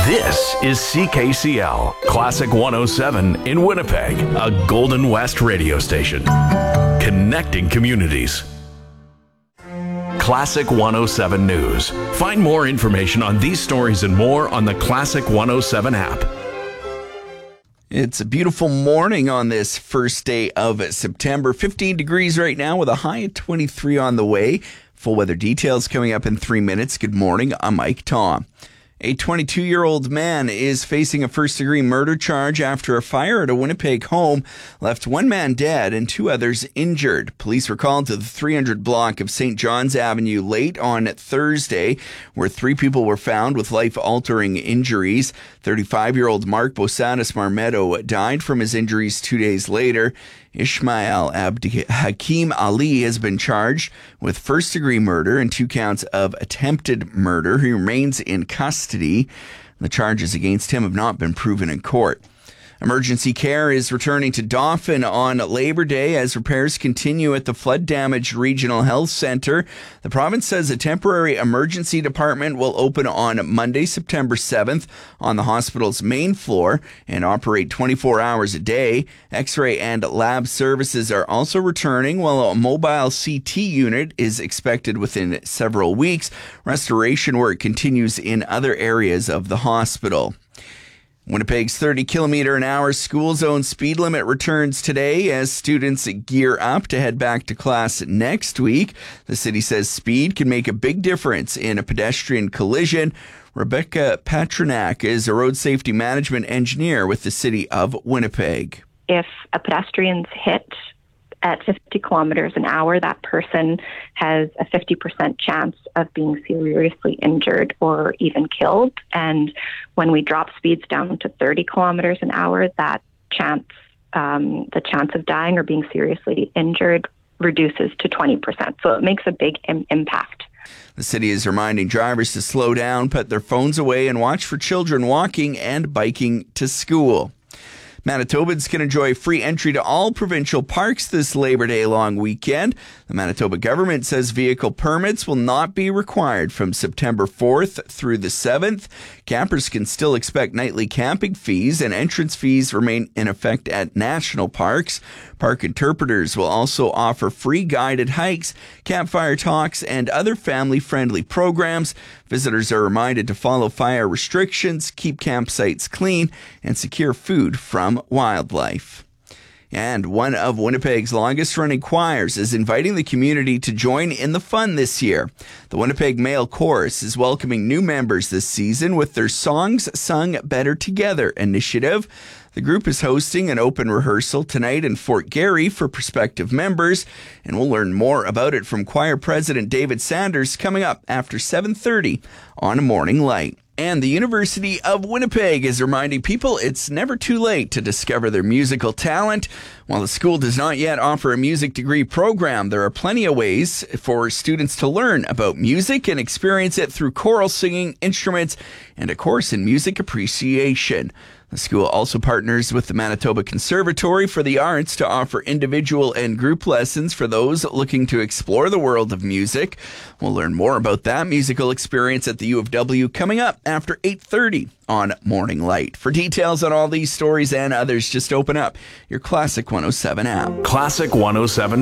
This is CKCL, Classic 107 in Winnipeg, a Golden West radio station. Connecting communities. Classic 107 News. Find more information on these stories and more on the Classic 107 app. It's a beautiful morning on this first day of September. 15 degrees right now with a high of 23 on the way. Full weather details coming up in 3 minutes. Good morning. I'm Mike Tom. A 22-year-old man is facing a first-degree murder charge after a fire at a Winnipeg home left one man dead and two others injured. Police were called to the 300 block of St. John's Avenue late on Thursday, where three people were found with life-altering injuries. 35-year-old Mark Bosadas Marmetto died from his injuries 2 days later. Ismail Hakim Ali has been charged with first-degree murder and 2 counts of attempted murder. He remains in custody. The charges against him have not been proven in court. Emergency care is returning to Dauphin on Labor Day as repairs continue at the flood-damaged Regional Health Centre. The province says a temporary emergency department will open on Monday, September 7th on the hospital's main floor and operate 24 hours a day. X-ray and lab services are also returning, while a mobile CT unit is expected within several weeks. Restoration work continues in other areas of the hospital. Winnipeg's 30-kilometer-an-hour school zone speed limit returns today as students gear up to head back to class next week. The city says speed can make a big difference in a pedestrian collision. Rebecca Patronak is a road safety management engineer with the city of Winnipeg. If a pedestrian's hit at 50 kilometers an hour, that person has a 50% chance of being seriously injured or even killed. And when we drop speeds down to 30 kilometers an hour, that chance, the chance of dying or being seriously injured reduces to 20%. So it makes a big impact. The city is reminding drivers to slow down, put their phones away, and watch for children walking and biking to school. Manitobans can enjoy free entry to all provincial parks this Labor Day long weekend. The Manitoba government says vehicle permits will not be required from September 4th through the 7th. Campers can still expect nightly camping fees, and entrance fees remain in effect at national parks. Park interpreters will also offer free guided hikes, campfire talks, and other family-friendly programs. Visitors are reminded to follow fire restrictions, keep campsites clean, and secure food from wildlife. And one of Winnipeg's longest-running choirs is inviting the community to join in the fun this year. The Winnipeg Male Chorus is welcoming new members this season with their Songs Sung Better Together initiative. The group is hosting an open rehearsal tonight in Fort Garry for prospective members, and we'll learn more about it from choir president David Sanders coming up after 7:30 on Morning Light. And the University of Winnipeg is reminding people it's never too late to discover their musical talent. While the school does not yet offer a music degree program, there are plenty of ways for students to learn about music and experience it through choral singing, instruments, and a course in music appreciation. The school also partners with the Manitoba Conservatory for the Arts to offer individual and group lessons for those looking to explore the world of music. We'll learn more about that musical experience at the U of W coming up after 8:30 on Morning Light. For details on all these stories and others, just open up your Classic 107 app. Classic 107